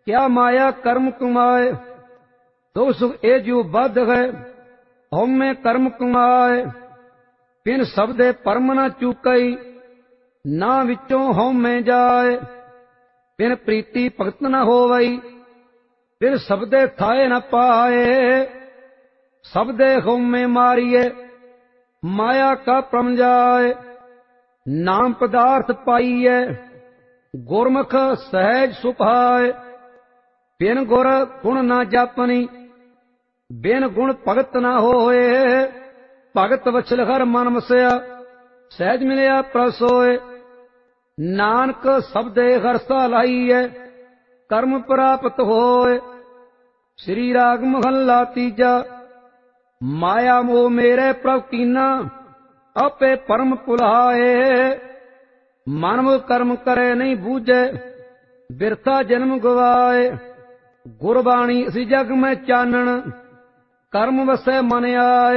क्या माया कर्म कमाए, तो सुख ए जो बद है, हमें कर्म कमाए। पिन सबदे परम न चूकई, ना विचों हमें जाए। पिन प्रीति भगत न होवई, फिर सबदे थाए न पाए। सबदे हमें मारिए, माया का परम जाए। नाम पदार्थ पाइए, गुरमुख सहज सुभाए। बिन गुर गुण न जापनी, बिन गुण भगत न होए। भगत वछल हर मन मसया, सहज मिलया प्रसोए। नानक सबदे हरसा लाइए, कर्म प्राप्त होए। श्री राग महला तीजा। माया मोह मेरे प्रभ कीना, अपे परम पुलाए। मानव कर्म करे नहीं बूझे, बिरथा जन्म गवाए। गुरबाणी इस जग में चानन, कर्म वसै मन आए।